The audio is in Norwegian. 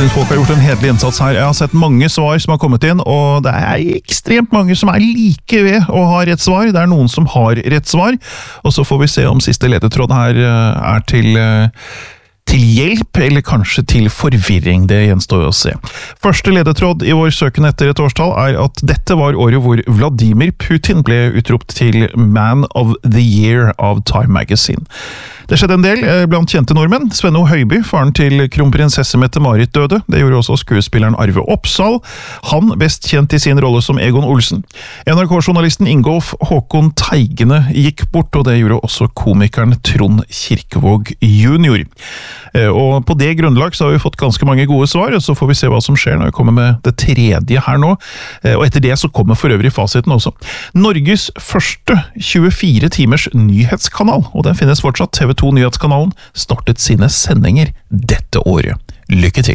synes folk har gjort en hederlig innsats her. Jeg har sett mange svar som har kommet inn, og det er ekstremt mange som er like ved å ha rett svar. Det er noen som har rett svar, og så får vi se om siste ledetråd her er til hjelp, eller kanskje til forvirring. Det gjenstår å se. Første ledetråd i vår søken etter et årstall er at dette var året hvor Vladimir Putin ble utropt til Man of the Year av Time Magazine. Det skjedde en del blant kjente nordmenn. Svenno Høiby, faren til kronprinsesse Mette-Marit, døde. Det gjorde også skuespilleren Arve Oppsal. Han best kjent i sin rolle som Egon Olsen. NRK-journalisten Ingolf Håkon Teigene gikk bort, og det gjorde også komikeren Trond Kirkevåg junior. Og på det grunnlag så har vi fått ganske mange gode svar, og så får vi se hva som skjer når vi kommer med det tredje her nå. Og etter det så kommer for øvrig fasiten også. Norges første 24 timers nyhetskanal, og den finnes fortsatt. TV 2 Nyhetskanalen startet sine sendinger dette året. Lykke til!